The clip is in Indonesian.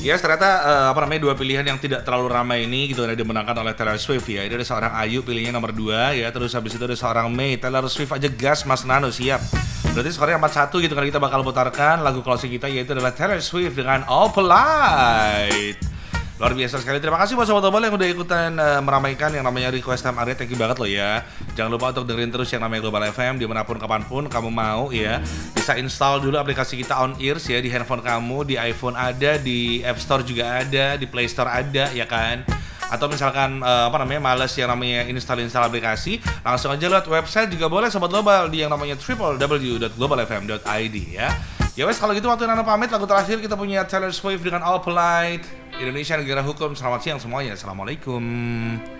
Ya, ternyata dua pilihan yang tidak terlalu ramai ini gitu ada dimenangkan oleh Taylor Swift ya. Ini ada seorang Ayu pilihnya nomor 2 ya, terus habis itu ada seorang Mei. Taylor Swift aja gas Mas Nano, siap. Berarti skornya 4-1 gitu kan, kita bakal putarkan lagu closing kita yaitu adalah Taylor Swift dengan All Polite. Luar biasa sekali. Terima kasih buat Sobat Obal yang udah ikutan meramaikan yang namanya Request Time Area. Thank you banget loh ya. Jangan lupa untuk dengerin terus yang namanya Global FM dimanapun kapanpun kamu mau ya. Bisa install dulu aplikasi kita On Ears ya di handphone kamu, di iPhone ada, di App Store juga ada, di Play Store ada ya kan. Atau misalkan males yang namanya install aplikasi, langsung aja lewat website juga boleh Sobat Global di yang namanya www.globalfm.id ya. Ya wes, kalau gitu waktu Nano pamit, lagu terakhir kita punya Taylor Swift dengan All Polite. Indonesia negara hukum, selamat siang semuanya. Assalamualaikum.